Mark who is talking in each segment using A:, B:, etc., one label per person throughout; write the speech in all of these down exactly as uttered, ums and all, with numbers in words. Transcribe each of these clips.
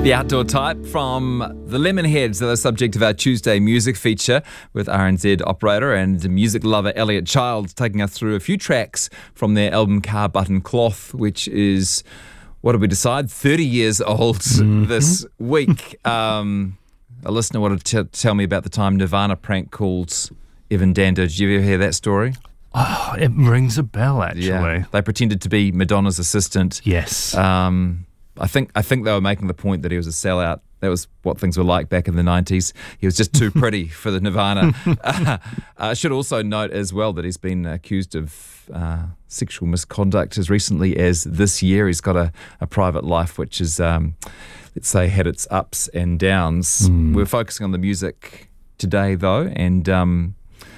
A: The Outdoor Type from the Lemonheads, are the subject of our Tuesday music feature with R N Z operator and music lover Elliot Child, taking us through a few tracks from their album Car Button Cloth, which is, what did we decide, thirty years old mm-hmm. this week. Um, a listener wanted to t- tell me about the time Nirvana prank called Evan Dando. Did you ever hear that story?
B: Oh, it rings a bell, actually.
A: Yeah. They pretended to be Madonna's assistant.
B: Yes. Um,
A: I think I think they were making the point that he was a sellout. That was what things were like back in the nineties. He was just too pretty for the Nirvana. uh, I should also note as well that he's been accused of uh, sexual misconduct as recently as this year. He's got a, a private life which is, um, let's say, had its ups and downs. Mm. We're focusing on the music today, though, and um,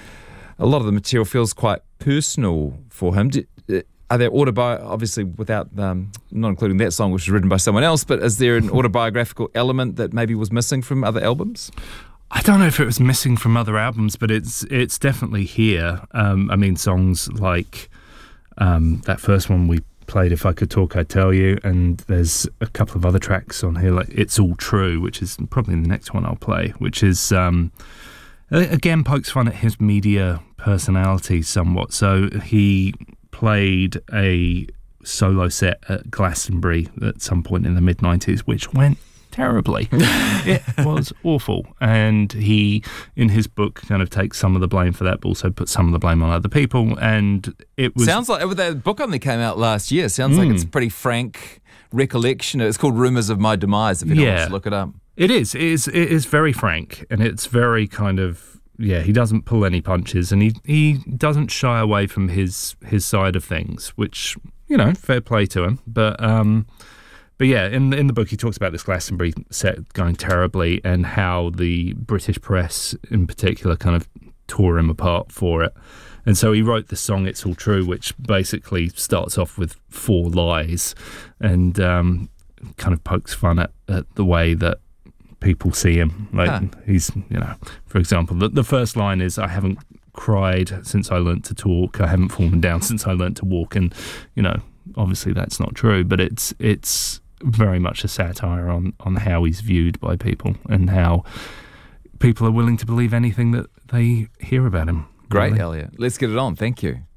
A: a lot of the material feels quite personal for him. Do, Are there autobi- obviously without um, not including that song, which was written by someone else, but is there an autobiographical element that maybe was missing from other albums?
B: I don't know if it was missing from other albums, but it's it's definitely here. Um, I mean, songs like um, that first one we played, If I Could Talk, I'd Tell You, and there's a couple of other tracks on here, like It's All True, which is probably the next one I'll play, which is, um, again, pokes fun at his media personality somewhat. So he played a solo set at Glastonbury at some point in the mid nineties, which went terribly. It was awful. And he, in his book, kind of takes some of the blame for that, but also puts some of the blame on other people. And it was...
A: Sounds like... That book only came out last year. Sounds mm. like it's a pretty frank recollection. It's called Rumours of My Demise, if you
B: yeah,
A: don't want to look it up.
B: It is. It is. It is very frank, and it's very kind of... Yeah, he doesn't pull any punches, and he, he doesn't shy away from his his side of things, which, you know, fair play to him. But um, but yeah, in in the book he talks about this Glastonbury set going terribly and how the British press in particular kind of tore him apart for it. And so he wrote the song It's All True, which basically starts off with four lies and um, kind of pokes fun at, at the way that people see him. Like huh. he's, you know, for example, the, the first line is, I haven't cried since I learnt to talk, I haven't fallen down since I learnt to walk. And, you know, obviously that's not true, but it's it's very much a satire on, on how he's viewed by people and how people are willing to believe anything that they hear about him.
A: Great,
B: really.
A: Elliot. Let's get it on. Thank you.